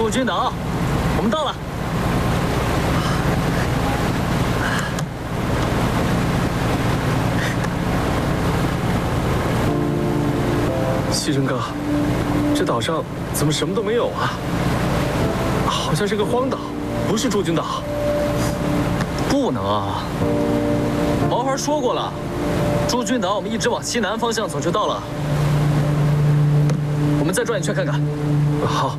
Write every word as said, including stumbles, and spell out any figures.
驻军岛，我们到了。 西征哥，这岛上怎么什么都没有啊？好像是个荒岛，不是驻军岛。 不能啊！毛孩说过了，驻军岛我们一直往西南方向走就到了。我们再转一圈看看。 好。